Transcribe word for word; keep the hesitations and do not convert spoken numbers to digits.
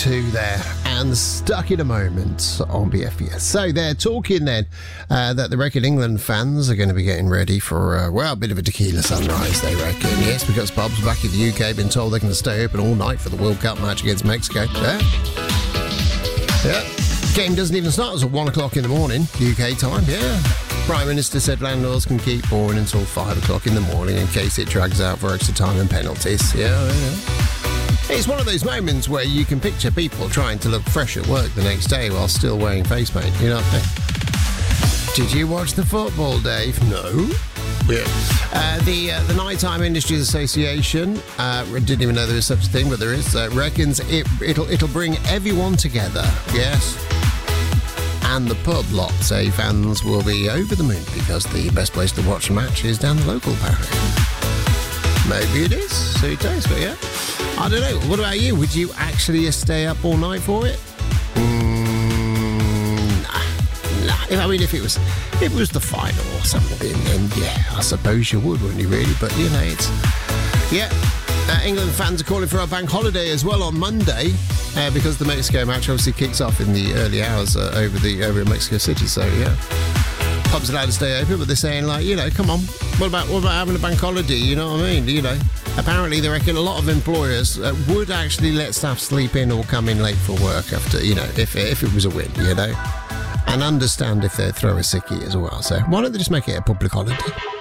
two there, and Stuck in a Moment on B F B S. So they're talking then uh, that the Reckon England fans are going to be getting ready for, uh, well, a bit of a tequila sunrise, they reckon. Yes, because pubs back in the U K have been told they're going to stay open all night for the World Cup match against Mexico. Yeah. Yeah. Game doesn't even start until one o'clock in the morning, U K time. Yeah. Prime Minister said landlords can keep pouring until five o'clock in the morning in case it drags out for extra time and penalties. Yeah, yeah. It's one of those moments where you can picture people trying to look fresh at work the next day while still wearing face paint. You know what I mean? Did you watch the football, Dave? No. Yeah. Uh, the uh, the Nighttime Industries Association uh, didn't even know there was such a thing, but there is. Uh, reckons it it'll it'll bring everyone together. Yes. And the pub lot say fans will be over the moon because the best place to watch a match is down the local park. Maybe it is. Who knows? But yeah. I don't know. What about you? Would you actually stay up all night for it? Mm, nah, nah. I mean, if it was, if it was the final or something, then yeah, I suppose you would, wouldn't you? Really? But you know, it's yeah. Uh, England fans are calling for a bank holiday as well on Monday uh, because the Mexico match obviously kicks off in the early hours uh, over the over in Mexico City. So yeah. Pubs allowed to stay open, but they're saying, like, you know, come on, what about what about having a bank holiday? You know what I mean? You know, apparently they reckon a lot of employers uh, would actually let staff sleep in or come in late for work after, you know, if if it was a win, you know, and understand if they throw a sickie as well. So why don't they just make it a public holiday?